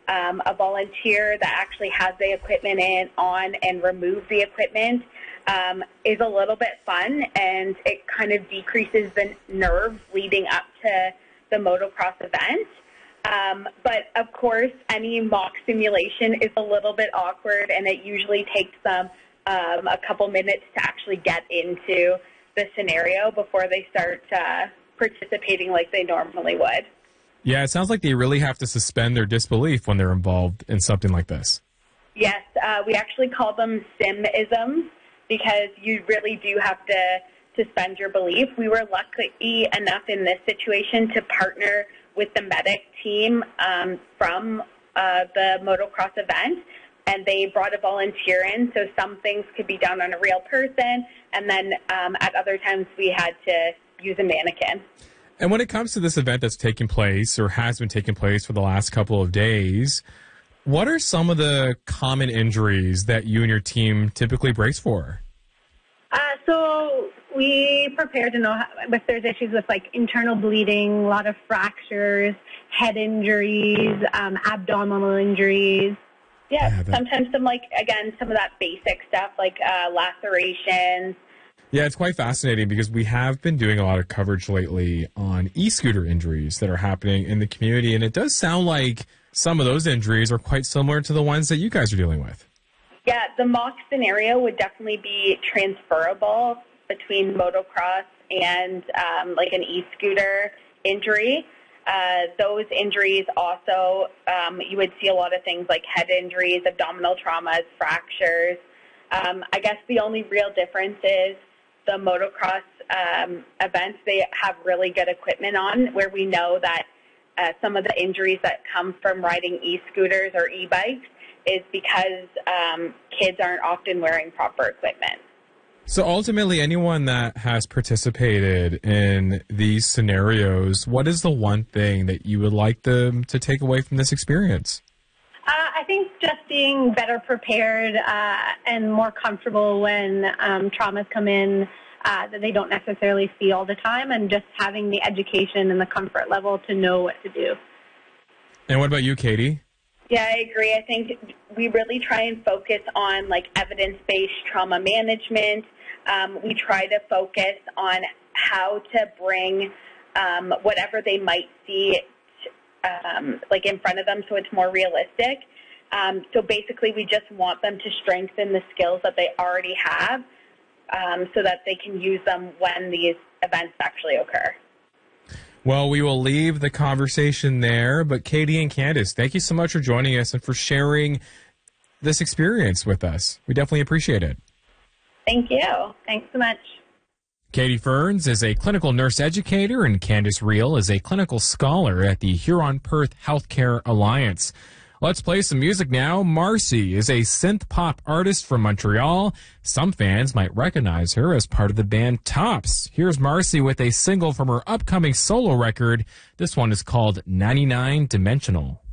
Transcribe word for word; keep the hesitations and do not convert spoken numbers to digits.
um, a volunteer that actually has the equipment in on and remove the equipment um, is a little bit fun, and it kind of decreases the nerves leading up to the motocross event. Um, but, of course, any mock simulation is a little bit awkward, and it usually takes them um, a couple minutes to actually get into the scenario before they start uh, participating like they normally would. Yeah, it sounds like they really have to suspend their disbelief when they're involved in something like this. Yes, uh, we actually call them sim-isms because you really do have to suspend your belief. We were lucky enough in this situation to partner with the medic team um, from uh, the motocross event, and they brought a volunteer in, so some things could be done on a real person, and then um, at other times we had to use a mannequin. And when it comes to this event that's taking place or has been taking place for the last couple of days, what are some of the common injuries that you and your team typically brace for? Uh, so we prepare to know how, if there's issues with like internal bleeding, a lot of fractures, head injuries, um, abdominal injuries. Yeah, Yeah, that- sometimes some like, again, some of that basic stuff like uh, lacerations. Yeah, it's quite fascinating because we have been doing a lot of coverage lately on e-scooter injuries that are happening in the community, and it does sound like some of those injuries are quite similar to the ones that you guys are dealing with. Yeah, the mock scenario would definitely be transferable between motocross and um, like an e-scooter injury. Uh, those injuries also, um, you would see a lot of things like head injuries, abdominal traumas, fractures. Um, I guess the only real difference is the motocross um, events, they have really good equipment on, where we know that uh, some of the injuries that come from riding e-scooters or e-bikes is because um, kids aren't often wearing proper equipment. So ultimately, anyone that has participated in these scenarios, what is the one thing that you would like them to take away from this experience? Uh, I think just being better prepared uh, and more comfortable when um, traumas come in uh, that they don't necessarily see all the time, and just having the education and the comfort level to know what to do. And what about you, Katie? Yeah, I agree. I think we really try and focus on like evidence-based trauma management. Um, we try to focus on how to bring um, whatever they might see um, like in front of them so it's more realistic. Um, so basically we just want them to strengthen the skills that they already have um, so that they can use them when these events actually occur. Well, we will leave the conversation there, but Katie and Candace, thank you so much for joining us and for sharing this experience with us. We definitely appreciate it. Thank you. Thanks so much. Katie Ferns is a clinical nurse educator, and Candace Reel is a clinical scholar at the Huron-Perth Healthcare Alliance. Let's play some music now. Marcy is a synth-pop artist from Montreal. Some fans might recognize her as part of the band Tops. Here's Marcy with a single from her upcoming solo record. This one is called ninety-nine Dimensional.